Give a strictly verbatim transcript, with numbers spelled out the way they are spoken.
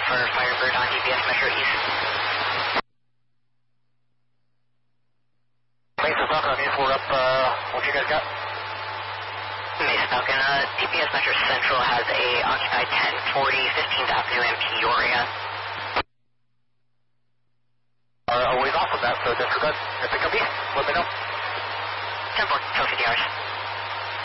for Firebird on D P S Metro East. Mesa Falcon, Air four up, uh, what you guys got? Mesa Falcon, uh, D P S Metro Central has a occupied ten forty fifteenth Avenue in Peoria. Uh, a ways off of that, so disregard. If they come east, let me know. ten four, fifty hours.